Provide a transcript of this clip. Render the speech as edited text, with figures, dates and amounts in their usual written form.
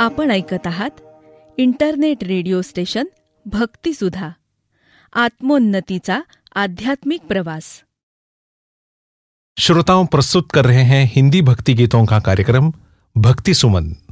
आपण ऐकत आहात इंटरनेट रेडिओ स्टेशन भक्ति सुधा, आत्मोन्नतीचा आध्यात्मिक प्रवास। श्रोताओं, प्रस्तुत कर रहे हैं हिंदी भक्ति गीतों का कार्यक्रम भक्ति सुमन।